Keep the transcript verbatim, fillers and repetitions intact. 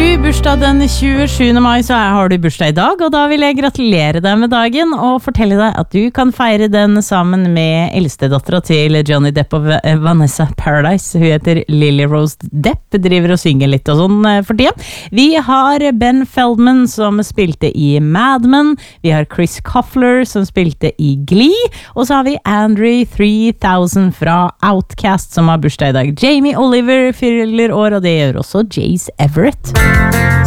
du bursdag den tjuesjuende mai, så er, har du bursdag i dag, og da vil jeg gratulere deg med dagen og fortelle deg at du kan feire den sammen med eldstedatteren til Johnny Depp og Vanessa Paradise. Hun heter Lily Rose Depp, driver og synger litt og sånn for tida. Vi har Ben Feldman som spilte i Mad Men, vi har Chris Koffler som spilte i Glee, og så har vi Andre three thousand fra Outcast som har bursdag i dag. Jamie Oliver fyller år, og det gjør også Jace Everett.